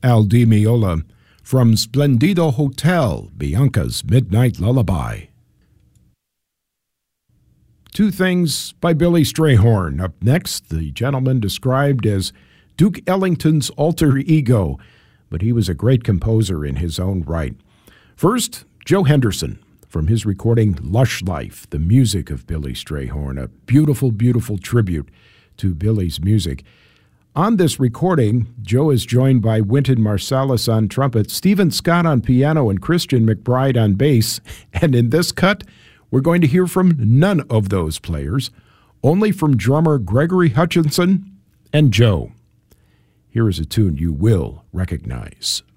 Al Di Meola from Splendido Hotel, Bianca's Midnight Lullaby. Two Things by Billy Strayhorn. Up next, the gentleman described as Duke Ellington's alter ego, but he was a great composer in his own right. First, Joe Henderson from his recording Lush Life, the music of Billy Strayhorn, a beautiful, beautiful tribute to Billy's music. On this recording, Joe is joined by Wynton Marsalis on trumpet, Stephen Scott on piano, and Christian McBride on bass. And in this cut, we're going to hear from none of those players, only from drummer Gregory Hutchinson and Joe. Here is a tune you will recognize.